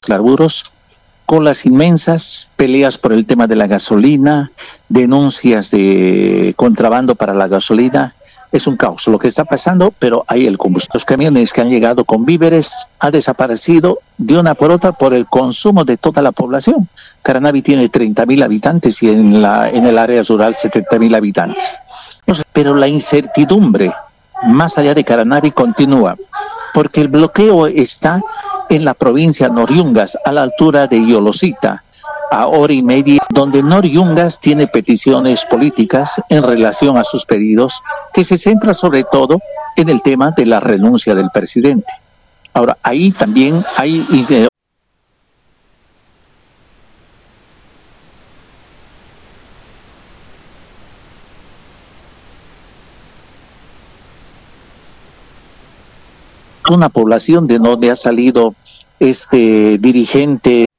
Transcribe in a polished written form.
carburos, colas inmensas, peleas por el tema de la gasolina, denuncias de contrabando para la gasolina. Es un caos lo que está pasando, pero hay el combustible. Los camiones que han llegado con víveres ha desaparecido de una por otra por el consumo de toda la población. Caranavi tiene 30.000 habitantes y en el área rural 70.000 habitantes. Pero la incertidumbre más allá de Caranavi continúa, porque el bloqueo está en la provincia de Noriungas, a la altura de Yolosita, a hora y media, donde Noriungas tiene peticiones políticas en relación a sus pedidos, que se centra sobre todo en el tema de la renuncia del presidente. Ahora, ahí también hay una población de donde ha salido este dirigente